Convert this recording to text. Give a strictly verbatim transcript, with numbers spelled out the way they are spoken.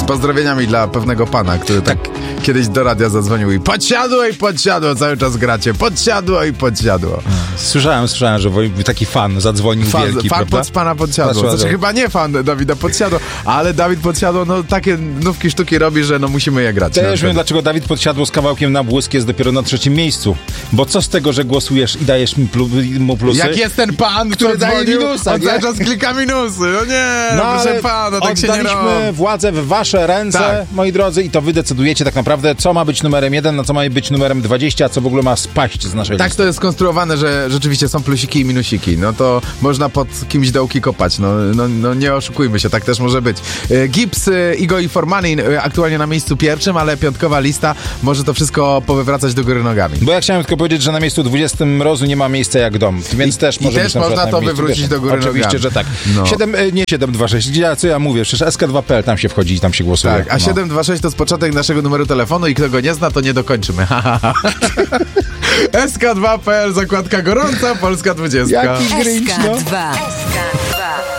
pozdrowieniami dla pewnego pana, który tak, tak kiedyś do radia zadzwonił i podsiadło i podsiadło, cały czas gracie, podsiadło i podsiadło. Słyszałem, słyszałem, że taki fan zadzwonił fan, wielki, fan prawda? pod pana Podsiadło. Znaczy chyba nie fan Dawida Podsiadło, ale Dawid Podsiadło, no takie nówki sztuki robi, że no musimy je grać. Też wiem, dlaczego Dawid Podsiadło z kawałkiem Na błysk jest dopiero na trzecim miejscu. Bo co z tego, że głosujesz i dajesz mi plu, mu plusy? Jak jest ten pan, który daje minusa, on cały czas klika minusy. No nie, no proszę pana, tak się nie robi. Oddaliśmy władzę w wasze ręce, tak, moi drodzy, i to wy decydujecie tak naprawdę, co ma być numerem jeden, na co ma być numerem dwadzieścia, a co w ogóle ma spaść z naszej tak listy. To jest skonstruowane, że rzeczywiście są plusiki i minusiki. No to można pod kimś dołki kopać. No, no, no nie oszukujmy się, tak też może być. Gibbs, Igo i Formanin aktualnie na miejscu pierwszym, ale piątkowa lista może to wszystko powywracać do góry nogami. Bo ja chciałem tylko powiedzieć, że na miejscu dwudziestym Mrozu nie ma miejsca jak dom, więc I, też może i być też można to wywrócić pierwszym. do góry Oczywiście, nogami. że tak. No. siedem, nie siedem dwa sześć, co ja mówię, przecież S K dwa kropka P L tam się wchodzi i tam się głosuje. Tak, a no. siedem dwa sześć to jest początek naszego numeru telefonu i kto go nie zna, to nie dokończymy. S K dwa kropka P L, zakładka gorąca, Polska dwudziestka. Jaki grinch, no. S K dwa.